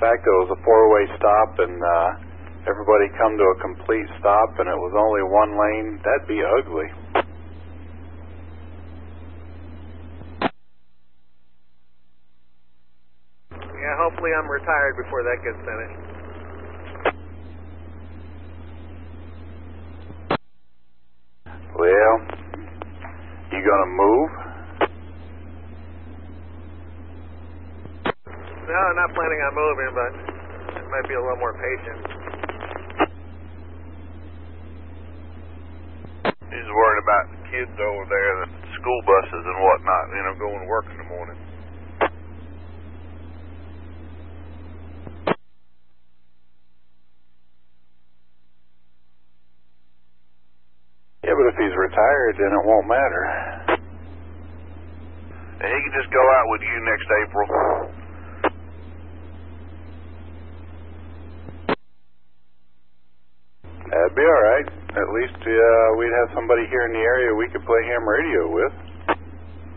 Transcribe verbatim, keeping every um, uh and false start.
fact, it was a four-way stop, and uh, everybody come to a complete stop, and it was only one lane. That'd be ugly. Yeah, hopefully I'm retired before that gets finished. Well, you gonna move? No, I'm not planning on moving, but I might be a little more patient. He's worried about the kids over there, the school buses and whatnot, you know, going to work in the morning. Yeah, but if he's retired, then it won't matter. And he can just go out with you next April. That'd be all right. At least uh, we'd have somebody here in the area we could play ham radio with.